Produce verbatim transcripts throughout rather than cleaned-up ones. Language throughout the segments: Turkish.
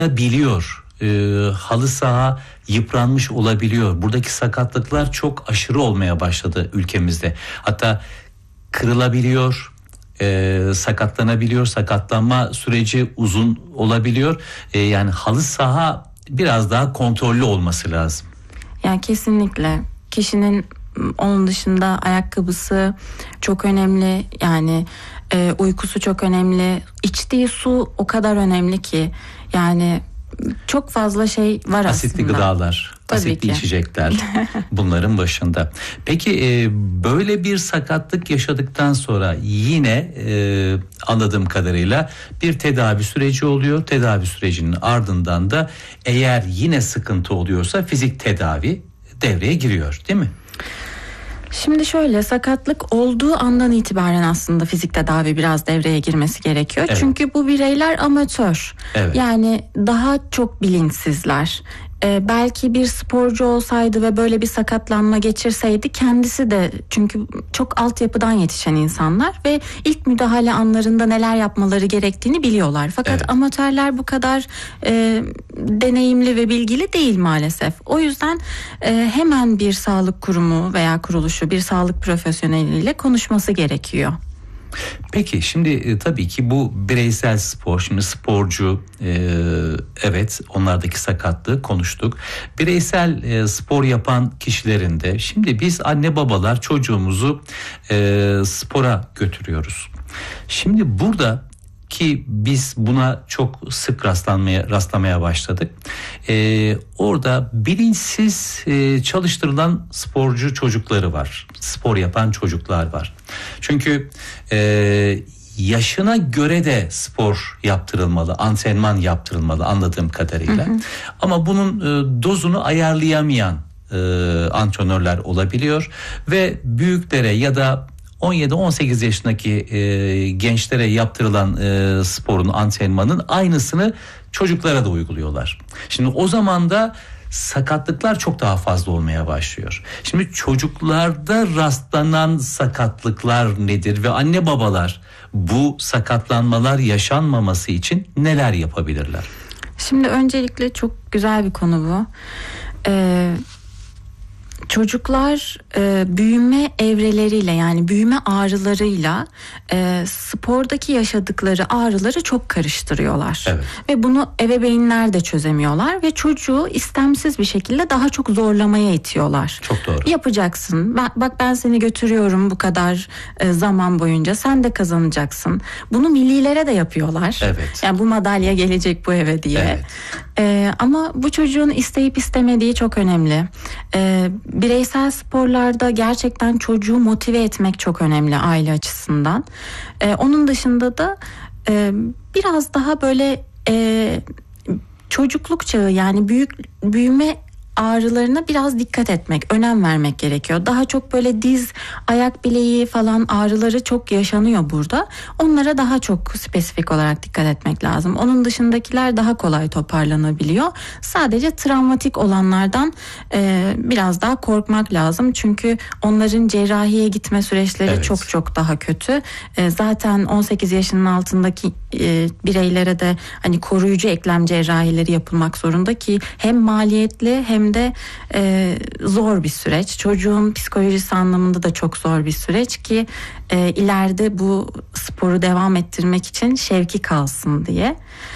biliyor. E, halı saha yıpranmış olabiliyor. Buradaki sakatlıklar çok aşırı olmaya başladı ülkemizde. Hatta kırılabiliyor, e, sakatlanabiliyor. Sakatlanma süreci uzun olabiliyor. E, yani halı saha biraz daha kontrollü olması lazım. Yani kesinlikle kişinin onun dışında ayakkabısı çok önemli. Yani e, uykusu çok önemli. İçtiği su o kadar önemli ki yani çok fazla şey var Asitli aslında. Asitli gıdalar, Tabii asitli ki. içecekler bunların başında. Peki e, böyle bir sakatlık yaşadıktan sonra yine e, anladığım kadarıyla bir tedavi süreci oluyor. Tedavi sürecinin ardından da eğer yine sıkıntı oluyorsa fizik tedavi devreye giriyor, değil mi? Şimdi şöyle, sakatlık olduğu andan itibaren aslında fizik tedavi biraz devreye girmesi gerekiyor. Evet. Çünkü bu bireyler amatör. Evet. Yani daha çok bilinçsizler. Ee, belki bir sporcu olsaydı ve böyle bir sakatlanma geçirseydi kendisi de, çünkü çok altyapıdan yetişen insanlar ve ilk müdahale anlarında neler yapmaları gerektiğini biliyorlar. Fakat evet. amatörler bu kadar e, deneyimli ve bilgili değil maalesef. O yüzden e, hemen bir sağlık kurumu veya kuruluşu, bir sağlık profesyoneliyle konuşması gerekiyor. Peki şimdi e, tabii ki bu bireysel spor, şimdi sporcu e, evet onlardaki sakatlığı konuştuk. Bireysel e, spor yapan kişilerin de şimdi biz anne babalar çocuğumuzu e, spora götürüyoruz. Şimdi burada ki biz buna çok sık rastlanmaya rastlamaya başladık. Ee, orada bilinçsiz e, çalıştırılan sporcu çocukları var. Spor yapan çocuklar var. Çünkü e, yaşına göre de spor yaptırılmalı, antrenman yaptırılmalı anladığım kadarıyla. Hı hı. Ama bunun e, dozunu ayarlayamayan e, antrenörler olabiliyor ve büyüklere ya da on yedi on sekiz yaşındaki e, gençlere yaptırılan e, sporun, antrenmanın aynısını çocuklara da uyguluyorlar. Şimdi o zaman da sakatlıklar çok daha fazla olmaya başlıyor. Şimdi çocuklarda rastlanan sakatlıklar nedir ve anne babalar bu sakatlanmalar yaşanmaması için neler yapabilirler? Şimdi öncelikle çok güzel bir konu bu. Ee, Çocuklar e, büyüme evreleriyle, yani büyüme ağrılarıyla e, spordaki yaşadıkları ağrıları çok karıştırıyorlar. Evet. Ve bunu ebeveynler de çözemiyorlar ve çocuğu istemsiz bir şekilde daha çok zorlamaya itiyorlar. Çok doğru. Yapacaksın. Ben, bak ben seni götürüyorum bu kadar e, zaman boyunca. Sen de kazanacaksın. Bunu millilere de yapıyorlar. Evet. Yani bu madalya gelecek bu eve diye. Evet. E, ama bu çocuğun isteyip istemediği çok önemli. E, Bireysel sporlarda gerçekten çocuğu motive etmek çok önemli aile açısından. Ee, onun dışında da e, biraz daha böyle e, çocukluk çağı, yani büyük büyüme ağrılarına biraz dikkat etmek, önem vermek gerekiyor. Daha çok böyle diz, ayak bileği falan ağrıları çok yaşanıyor burada. Onlara daha çok spesifik olarak dikkat etmek lazım. Onun dışındakiler daha kolay toparlanabiliyor. Sadece travmatik olanlardan e, biraz daha korkmak lazım. Çünkü onların cerrahiye gitme süreçleri evet. çok çok daha kötü. E, zaten on sekiz yaşının altındaki e, bireylere de hani koruyucu eklem cerrahileri yapılmak zorunda ki hem maliyetli hem de e, zor bir süreç. Çocuğun psikolojisi anlamında da çok zor bir süreç ki e, ileride bu sporu devam ettirmek için şevki kalsın diye.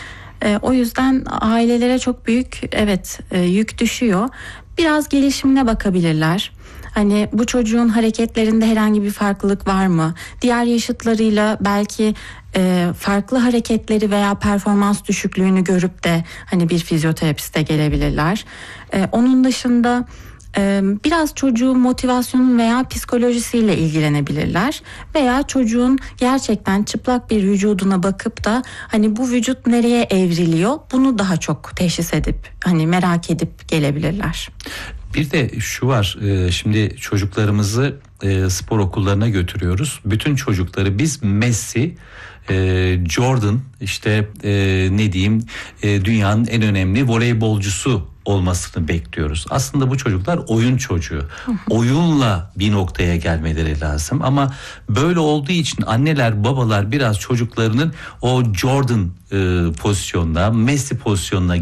E, o yüzden ailelere çok büyük evet e, yük düşüyor. Biraz gelişimine bakabilirler. Hani bu çocuğun hareketlerinde herhangi bir farklılık var mı? Diğer yaşıtlarıyla belki e, farklı hareketleri veya performans düşüklüğünü görüp de hani bir fizyoterapiste gelebilirler. E, onun dışında e, biraz çocuğun motivasyonu veya psikolojisiyle ilgilenebilirler. Veya çocuğun gerçekten çıplak bir vücuduna bakıp da hani bu vücut nereye evriliyor? Bunu daha çok teşhis edip hani merak edip gelebilirler. Bir de şu var, şimdi çocuklarımızı spor okullarına götürüyoruz. Bütün çocukları biz Messi, Jordan, işte ne diyeyim, dünyanın en önemli voleybolcusu olmasını bekliyoruz. Aslında bu çocuklar oyun çocuğu. Oyunla bir noktaya gelmeleri lazım. Ama böyle olduğu için anneler, babalar biraz çocuklarının o Jordan pozisyonuna, Messi pozisyonuna